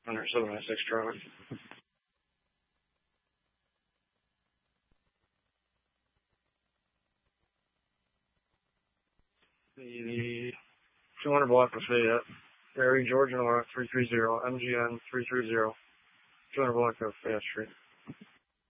under 796 Charlie. The 200 block of Fayette, Gary, Georgia North 330, MGN 330, 200 block of Fayette Street.